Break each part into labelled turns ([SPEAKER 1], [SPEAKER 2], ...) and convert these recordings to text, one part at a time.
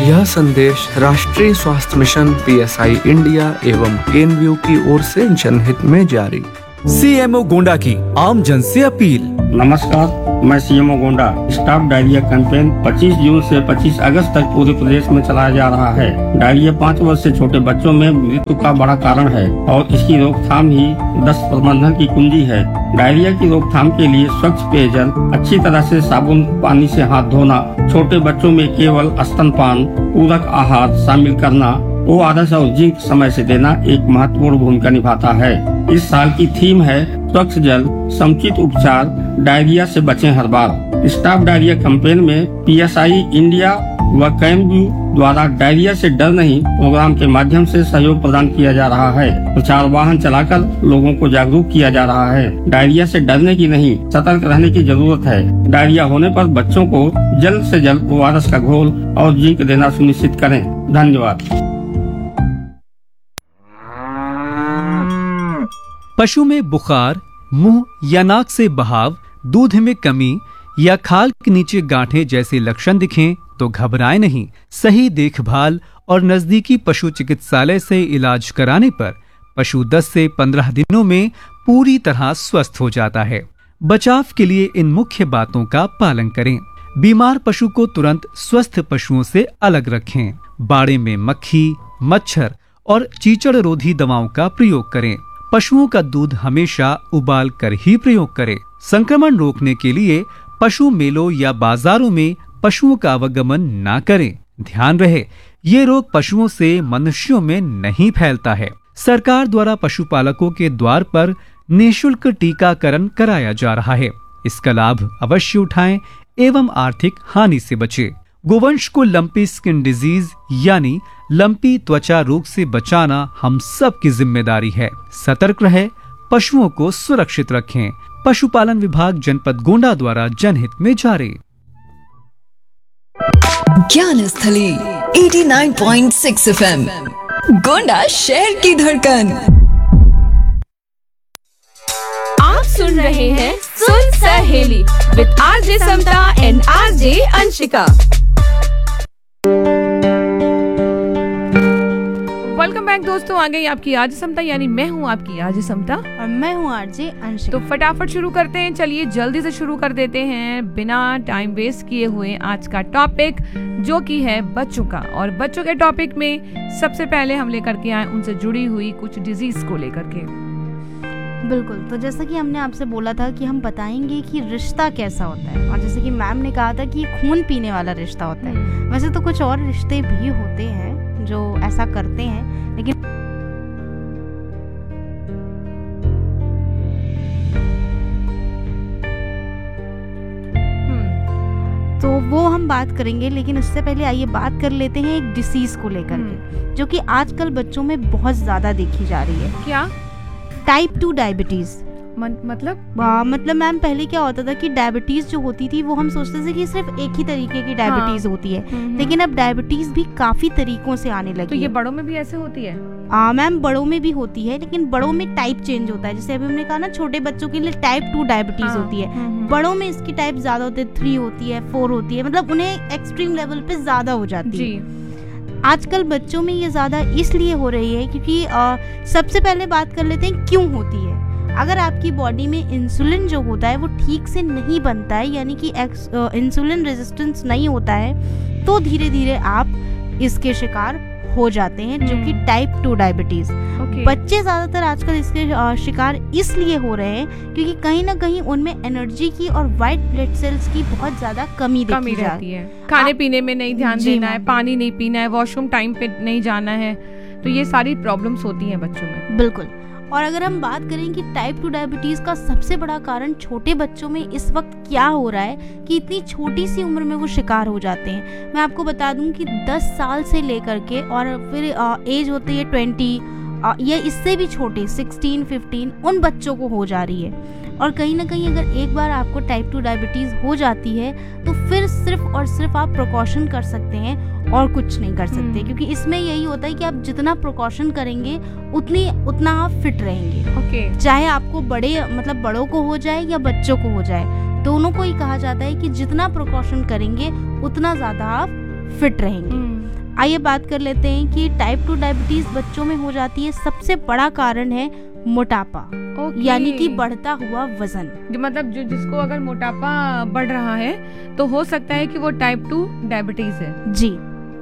[SPEAKER 1] यह संदेश राष्ट्रीय स्वास्थ्य मिशन PSI इंडिया एवं केनव्यू की ओर से जनहित में जारी।
[SPEAKER 2] CMO गोंडा की आम जन से अपील।
[SPEAKER 3] नमस्कार, मैं CMO Gonda. Stop diarrhoea campaign 25 जून से 25 अगस्त तक पूरे प्रदेश में चलाया जा रहा है। डायरिया 5 वर्ष से छोटे बच्चों में मृत्यु का बड़ा कारण है और इसकी रोकथाम ही दस्त प्रबंधन की कुंजी है। डायरिया की रोकथाम के लिए स्वच्छ पेयजल, अच्छी तरह से साबुन पानी से हाथ धोना, छोटे बच्चों में केवल स्तनपान, पूरक आहार शामिल करना, ORS और जिंक समय से देना एक महत्वपूर्ण भूमिका निभाता है। इस साल की थीम है स्वच्छ जल, समुचित उपचार, डायरिया से बचें हर बार। स्टॉप डायरिया कैंपेन में PSI इंडिया व केनव्यू द्वारा डायरिया से डर नहीं प्रोग्राम के माध्यम से सहयोग प्रदान किया जा रहा है। प्रचार वाहन चलाकर लोगों को जागरूक किया जा रहा है। डायरिया से डरने की नहीं, सतर्क रहने की जरूरत है। डायरिया होने पर बच्चों को जल्द से जल्द ORS का घोल और जिंक देना सुनिश्चित करें। धन्यवाद।
[SPEAKER 2] पशु में बुखार, मुंह या नाक से बहाव, दूध में कमी या खाल के नीचे गांठें जैसे लक्षण दिखें तो घबराएं नहीं। सही देखभाल और नजदीकी पशु चिकित्सालय से इलाज कराने पर पशु 10 से 15 दिनों में पूरी तरह स्वस्थ हो जाता है। बचाव के लिए इन मुख्य बातों का पालन करें। बीमार पशु को तुरंत स्वस्थ पशुओं से अलग रखें। बाड़े में मक्खी, मच्छर और चीचड़ रोधी दवाओं का प्रयोग करें। पशुओं का दूध हमेशा उबाल कर ही प्रयोग करें। संक्रमण रोकने के लिए पशु मेलों या बाजारों में पशुओं का आवागमन न करें। ध्यान रहे, ये रोग पशुओं से मनुष्यों में नहीं फैलता है। सरकार द्वारा पशुपालकों के द्वार पर निःशुल्क टीकाकरण कराया जा रहा है। इसका लाभ अवश्य उठाएं एवं आर्थिक हानि से बचें। गोवंश को लंपी स्किन डिजीज यानी लंपी त्वचा रोग से बचाना हम सब की जिम्मेदारी है। सतर्क रहे, पशुओं को सुरक्षित रखें। पशुपालन विभाग जनपद गोंडा द्वारा जनहित में जारी।
[SPEAKER 4] ज्ञान स्थली 89.6 FM गोंडा शहर की धड़कन।
[SPEAKER 5] आप सुन रहे हैं सुन सहेली with RJ Samta and RJ Anshika. Welcome back दोस्तों, आ गई आपकी RJ समता, यानी मैं हूँ आपकी RJ समता
[SPEAKER 6] और मैं हूँ RJ अंशिका।
[SPEAKER 5] तो फटाफट शुरू करते हैं। चलिए जल्दी से शुरू कर देते हैं बिना टाइम वेस्ट किए हुए आज का टॉपिक, जो कि है बच्चों का। और बच्चों के टॉपिक में सबसे पहले हम लेकर के आए उनसे जुड़ी हुई कुछ डिजीज को लेकर के।
[SPEAKER 6] बिल्कुल, तो जैसा कि हमने आपसे बोला था कि हम बताएंगे कि रिश्ता कैसा होता है, और जैसे कि मैम ने कहा था कि ये खून पीने वाला रिश्ता होता है। वैसे तो कुछ और रिश्ते भी होते हैं जो ऐसा करते हैं, लेकिन तो वो हम बात करेंगे। लेकिन उससे पहले आइए बात कर लेते हैं एक डिसीज को लेकर के, जो कि आजकल बच्चों में बहुत ज्यादा देखी जा रही है।
[SPEAKER 5] क्या?
[SPEAKER 6] Type 2 diabetes.
[SPEAKER 5] मतलब
[SPEAKER 6] मैम पहले क्या होता था कि डायबिटीज जो होती थी वो हम सोचते थे कि सिर्फ एक ही तरीके की डायबिटीज होती है, लेकिन अब डायबिटीज भी काफी तरीकों से आने लगी।
[SPEAKER 5] तो ये बड़ों में भी ऐसे होती है?
[SPEAKER 6] मैम बड़ों में भी होती है, लेकिन बड़ों में टाइप चेंज होता है। जैसे अभी हमने कहा ना, छोटे बच्चों के लिए टाइप 2 डायबिटीज होती है, बड़ों में इसकी टाइप ज्यादा होती है, 3 होती है, 4 होती है, मतलब उन्हें एक्सट्रीम लेवल पे ज्यादा हो जाती है। आजकल बच्चों में ये ज्यादा इसलिए हो रही है क्योंकि सबसे पहले बात कर लेते हैं क्यों होती है। अगर आपकी बॉडी में इंसुलिन जो होता है वो ठीक से नहीं बनता है, यानी कि इंसुलिन रेजिस्टेंस नहीं होता है, तो धीरे धीरे आप इसके शिकार हो जाते हैं, जो कि टाइप 2 डायबिटीज। बच्चे ज्यादातर आजकल इसके शिकार इसलिए हो रहे हैं क्योंकि कहीं ना कहीं उनमें एनर्जी की और व्हाइट ब्लड सेल्स की बहुत ज्यादा कमी देखी जाती है।
[SPEAKER 5] खाने पीने में नहीं ध्यान देना है, पानी नहीं पीना है, वॉशरूम टाइम पे नहीं जाना है, तो ये सारी प्रॉब्लम्स होती हैं बच्चों में।
[SPEAKER 6] बिल्कुल। और अगर हम बात करें कि टाइप 2 डायबिटीज का सबसे बड़ा कारण छोटे बच्चों में इस वक्त क्या हो रहा है कि इतनी छोटी सी उम्र में वो शिकार हो जाते हैं। मैं आपको बता दूं कि 10 साल से लेकर के और फिर एज होती है 20 या इससे भी छोटे 16, 15 उन बच्चों को हो जा रही है। और कहीं ना कहीं अगर एक बार आपको टाइप 2 डायबिटीज हो जाती है तो फिर सिर्फ और सिर्फ आप प्रिकॉशन कर सकते हैं और कुछ नहीं कर सकते, क्योंकि इसमें यही होता है कि आप जितना प्रिकॉशन करेंगे उतना आप फिट रहेंगे। चाहे आपको बड़ों को हो जाए या बच्चों को हो जाए, दोनों को ही कहा जाता है कि जितना प्रिकॉशन करेंगे उतना ज्यादा आप फिट रहेंगे। आइए बात कर लेते हैं कि टाइप 2 डायबिटीज बच्चों में हो जाती है, सबसे बड़ा कारण है मोटापा, यानी कि बढ़ता हुआ वजन।
[SPEAKER 5] मतलब जिसको अगर मोटापा बढ़ रहा है तो हो सकता है कि वो टाइप 2 डायबिटीज है।
[SPEAKER 6] जी,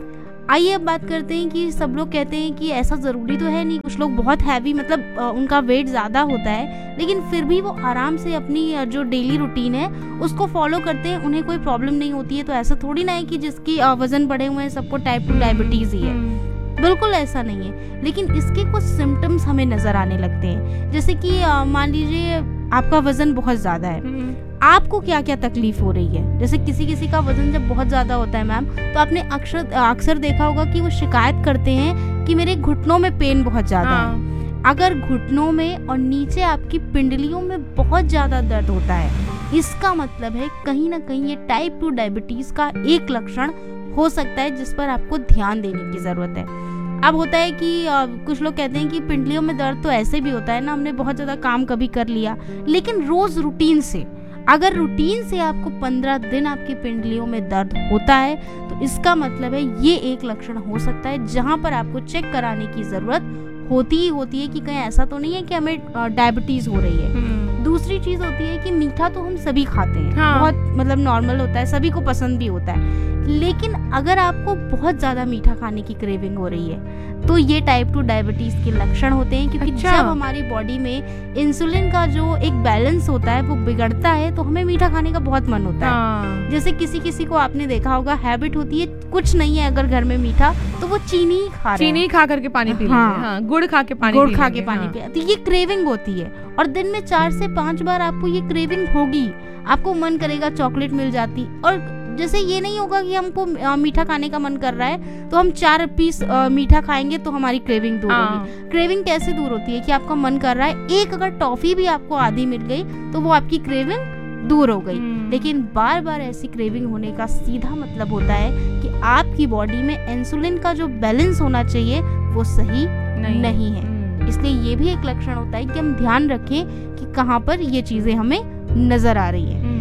[SPEAKER 6] आइए अब बात करते हैं कि सब लोग कहते हैं कि ऐसा ज़रूरी तो है नहीं, कुछ लोग बहुत हैवी मतलब उनका वेट ज़्यादा होता है लेकिन फिर भी वो आराम से अपनी जो डेली रूटीन है उसको फॉलो करते हैं, उन्हें कोई प्रॉब्लम नहीं होती है। तो ऐसा थोड़ी ना है कि जिसकी वजन बढ़े हुए हैं सबको टाइप 2 डायबिटीज़ ही है, बिल्कुल ऐसा नहीं है। लेकिन इसके कुछ सिम्टम्स हमें नज़र आने लगते हैं, जैसे कि मान लीजिए आपका वजन बहुत ज़्यादा है, आपको क्या क्या तकलीफ हो रही है। जैसे किसी का वजन जब बहुत ज्यादा होता है मैम, तो आपने अक्सर देखा होगा कि वो शिकायत करते हैं कि मेरे घुटनों में पेन बहुत ज्यादा है। अगर घुटनों में और नीचे आपकी पिंडलियों में बहुत ज्यादा दर्द होता है, इसका मतलब है कहीं ना कहीं ये टाइप 2 डायबिटीज का एक लक्षण हो सकता है जिस पर आपको ध्यान देने की जरूरत है। अब होता है कि कुछ लोग कहते हैं कि पिंडलियों में दर्द तो ऐसे भी होता है ना, हमने बहुत ज्यादा काम कभी कर लिया, लेकिन रोज रूटीन से अगर रूटीन से आपको 15 दिन आपकी पिंडलियों में दर्द होता है तो इसका मतलब है ये एक लक्षण हो सकता है जहां पर आपको चेक कराने की जरूरत होती है कि कहीं ऐसा तो नहीं है कि हमें डायबिटीज हो रही है। दूसरी चीज होती है कि मीठा तो हम सभी खाते हैं, बहुत मतलब नॉर्मल होता है, सभी को पसंद भी होता है, लेकिन अगर आपको बहुत ज्यादा मीठा खाने की क्रेविंग हो रही है तो ये टाइप 2 डायबिटीज के लक्षण होते हैं। क्योंकि जब हमारी बॉडी में इंसुलिन का जो एक बैलेंस होता है वो बिगड़ता है तो हमें मीठा खाने का बहुत मन होता है। जैसे किसी को आपने देखा होगा, हैबिट होती है कुछ नहीं है अगर घर में मीठा तो वो चीनी खा करके पानी पी गुड़ खा के पानी पी, तो ये क्रेविंग होती है और दिन में 4 से 5 बार आपको ये क्रेविंग होगी, आपको मन करेगा चॉकलेट मिल जाती। और जैसे ये नहीं होगा कि हमको मीठा खाने का मन कर रहा है तो हम 4 पीस मीठा खाएंगे तो हमारी क्रेविंग दूर होगी। क्रेविंग कैसे दूर होती है कि आपका मन कर रहा है, एक अगर टॉफी भी आपको आधी मिल गई तो वो आपकी क्रेविंग दूर हो गई। लेकिन बार बार ऐसी क्रेविंग होने का सीधा मतलब होता है कि आपकी बॉडी में इंसुलिन का जो बैलेंस होना चाहिए वो सही नहीं है। इसलिए ये भी एक लक्षण होता है कि हम ध्यान रखें कि कहाँ पर ये चीजें हमें नजर आ रही है।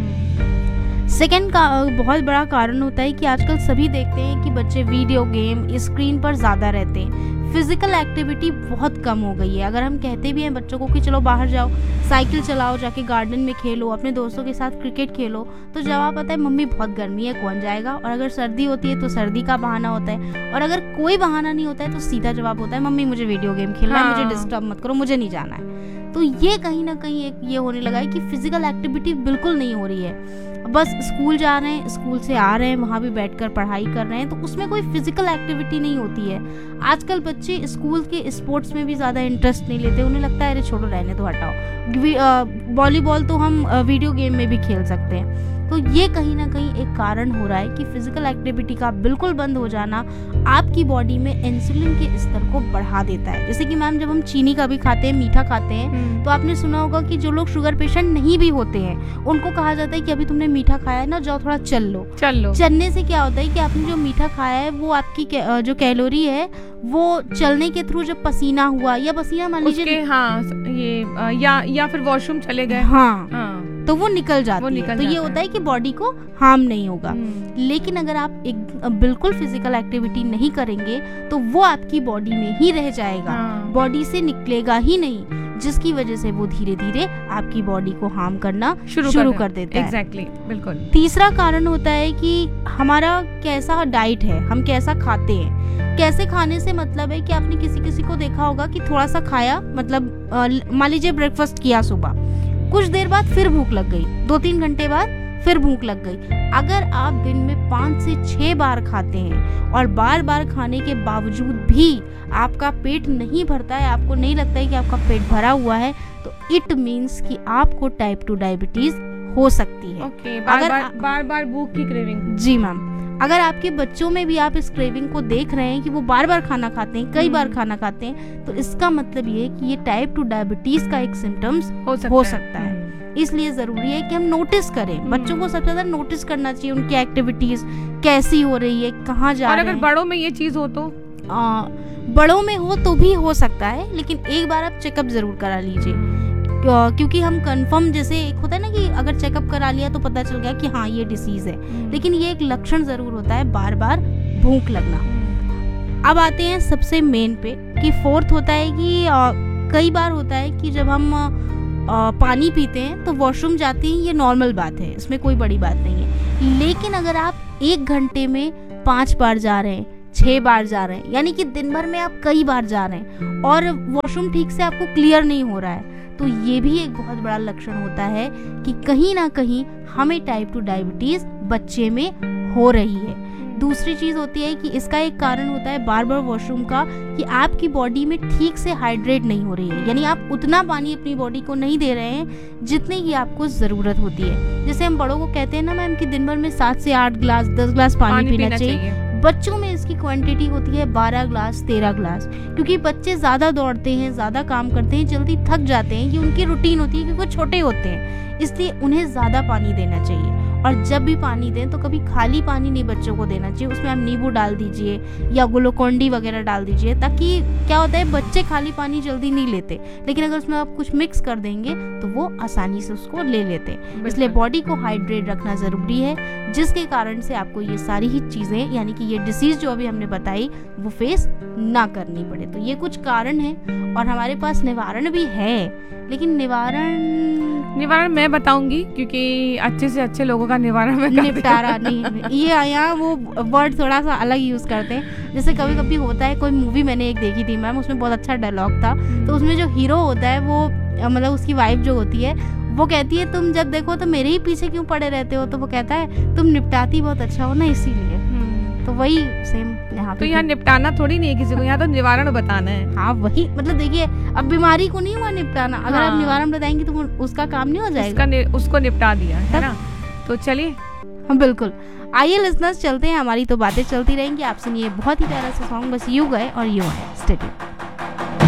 [SPEAKER 6] सेकेंड का बहुत बड़ा कारण होता है कि आजकल सभी देखते हैं कि बच्चे वीडियो गेम स्क्रीन पर ज़्यादा रहते हैं, फिजिकल एक्टिविटी बहुत कम हो गई है। अगर हम कहते भी हैं बच्चों को कि चलो बाहर जाओ, साइकिल चलाओ, जाके गार्डन में खेलो, अपने दोस्तों के साथ क्रिकेट खेलो, तो जवाब आता है मम्मी बहुत गर्मी है कौन जाएगा। और अगर सर्दी होती है तो सर्दी का बहाना होता है, और अगर कोई बहाना नहीं होता है तो सीधा जवाब होता है मम्मी मुझे वीडियो गेम खेलना है, मुझे डिस्टर्ब मत करो, मुझे नहीं जाना है। तो ये कहीं ना कहीं एक ये होने लगा है कि फिजिकल एक्टिविटी बिल्कुल नहीं हो रही है। बस स्कूल जा रहे हैं, स्कूल से आ रहे हैं, वहाँ भी बैठकर पढ़ाई कर रहे हैं, तो उसमें कोई फिजिकल एक्टिविटी नहीं होती है। आजकल बच्चे स्कूल के स्पोर्ट्स में भी ज़्यादा इंटरेस्ट नहीं लेते, उन्हें लगता है अरे छोड़ो रहने दो हटाओ, वॉलीबॉल तो हम वीडियो गेम में भी खेल सकते हैं। तो ये कहीं ना कहीं एक कारण हो रहा है कि फिजिकल एक्टिविटी का बिल्कुल बंद हो जाना आपकी बॉडी में इंसुलिन के स्तर को बढ़ा देता है। जैसे कि मैम जब हम चीनी का भी खाते हैं, मीठा खाते हैं, तो आपने सुना होगा कि जो लोग शुगर पेशेंट नहीं भी होते हैं उनको कहा जाता है कि अभी तुमने मीठा खाया है ना, जाओ थोड़ा चल लो। चलने से क्या होता है कि आपने जो मीठा खाया है वो आपकी जो कैलोरी है वो चलने के थ्रू जब पसीना हुआ या पसीना मान लीजिए
[SPEAKER 5] या फिर वॉशरूम चले गए,
[SPEAKER 6] तो वो निकल जाती है। तो ये होता है कि बॉडी को हार्म नहीं होगा। लेकिन अगर आप एक बिल्कुल फिजिकल एक्टिविटी नहीं करेंगे तो वो आपकी बॉडी में ही रह जाएगा, बॉडी से निकलेगा ही नहीं, जिसकी वजह से वो धीरे धीरे आपकी बॉडी को हार्म करना शुरू कर देता है।
[SPEAKER 5] एग्जैक्टली, बिल्कुल।
[SPEAKER 6] तीसरा कारण होता है कि हमारा कैसा डाइट है, हम कैसा खाते हैं। कैसे खाने से मतलब है कि आपने किसी को देखा होगा कि थोड़ा सा खाया, मतलब मान लीजिए ब्रेकफास्ट किया सुबह, कुछ देर बाद फिर भूख लग गई, 2-3 घंटे बाद फिर भूख लग गई। अगर आप दिन में 5 से 6 बार खाते हैं और बार बार खाने के बावजूद भी आपका पेट नहीं भरता है, आपको नहीं लगता है कि आपका पेट भरा हुआ है, तो इट मीन्स कि आपको टाइप 2 डायबिटीज हो सकती है।
[SPEAKER 5] बार बार भूख की क्रेविंग।
[SPEAKER 6] जी मैम, अगर आपके बच्चों में भी आप इस क्रेविंग को देख रहे हैं कि वो बार बार खाना खाते हैं, कई बार खाना खाते हैं, तो इसका मतलब ये है कि ये टाइप 2 डायबिटीज का एक सिम्टम्स हो सकता है। इसलिए जरूरी है कि हम नोटिस करें। बच्चों को सबसे ज्यादा नोटिस करना चाहिए, उनकी एक्टिविटीज कैसी हो रही है, कहाँ जा रहे हैं।
[SPEAKER 5] और अगर बड़ों में ये चीज हो तो
[SPEAKER 6] बड़ों में हो तो भी हो सकता है, लेकिन एक बार आप चेकअप जरूर करा लीजिए, क्योंकि हम कंफर्म, जैसे एक होता है ना कि अगर चेकअप करा लिया तो पता चल गया कि हाँ ये डिसीज है, लेकिन ये एक लक्षण जरूर होता है बार बार भूख लगना। अब आते हैं सबसे मेन पे कि फोर्थ होता है कि कई बार होता है कि जब हम पानी पीते हैं तो वॉशरूम जाते हैं, ये नॉर्मल बात है, इसमें कोई बड़ी बात नहीं है। लेकिन अगर आप 1 घंटे में 5 बार जा रहे हैं, 6 बार जा रहे हैं, यानी कि दिन भर में आप कई बार जा रहे हैं और वॉशरूम ठीक से आपको क्लियर नहीं हो रहा है, तो ये भी एक बहुत बड़ा लक्षण होता है कि कहीं ना कहीं हमें टाइप 2 डायबिटीज बच्चे में हो रही है। दूसरी चीज होती है कि इसका एक कारण होता है बार बार वॉशरूम का, कि आपकी बॉडी में ठीक से हाइड्रेट नहीं हो रही है, यानी आप उतना पानी अपनी बॉडी को नहीं दे रहे हैं जितने की आपको जरूरत होती है। जैसे हम बड़ों को कहते हैं ना मैम कि दिन भर में 7 से 8 ग्लास 10 ग्लास पानी पीना चाहिए, बच्चों में इसकी क्वांटिटी होती है 12 ग्लास 13 ग्लास, क्योंकि बच्चे ज़्यादा दौड़ते हैं, ज़्यादा काम करते हैं, जल्दी थक जाते हैं, ये उनकी रूटीन होती है क्योंकि वो छोटे होते हैं, इसलिए उन्हें ज़्यादा पानी देना चाहिए। और जब भी पानी दें तो कभी खाली पानी नहीं बच्चों को देना चाहिए, उसमें आप नींबू डाल दीजिए या ग्लूकोन डी वगैरह डाल दीजिए, ताकि क्या होता है बच्चे खाली पानी जल्दी नहीं लेते, लेकिन अगर उसमें आप कुछ मिक्स कर देंगे तो वो आसानी से उसको ले लेते हैं। इसलिए बॉडी को हाइड्रेट रखना ज़रूरी है, जिसके कारण से आपको ये सारी ही चीज़ें यानी कि ये डिसीज़ जो अभी हमने बताई वो फेस ना करनी पड़े। तो ये कुछ कारण है और हमारे पास निवारण भी है, लेकिन निवारण
[SPEAKER 5] मैं बताऊंगी क्योंकि अच्छे से अच्छे लोगों का निवारण में
[SPEAKER 6] निपटारा नहीं, ये यहाँ वो वर्ड थोड़ा सा अलग यूज करते हैं। जैसे कभी कभी होता है, कोई मूवी मैंने एक देखी थी मैम, उसमें बहुत अच्छा डायलॉग था, तो उसमें जो हीरो होता है वो मतलब उसकी वाइफ जो होती है वो कहती है तुम जब देखो तो मेरे ही पीछे क्यों पड़े रहते हो, तो वो कहता है तुम निपटाती बहुत अच्छा हो ना इसीलिए। तो वही सेम यहाँ पे,
[SPEAKER 5] तो यहाँ निपटाना थोड़ी नहीं है किसी को, यहाँ तो निवारण बताना है।
[SPEAKER 6] हाँ वही, मतलब देखिए अब बीमारी को नहीं हुआ निपटाना, अगर आप निवारण बताएंगे तो उसका काम नहीं हो जाएगा,
[SPEAKER 5] उसको निपटा दिया है ना। तो चलिए
[SPEAKER 6] हम बिल्कुल आइए लिसनर्स चलते हैं, हमारी तो बातें चलती रहेंगी, आप सुनिए बहुत ही प्यारा सा सॉन्ग, बस यूं गए और यूं आए। Stay tuned.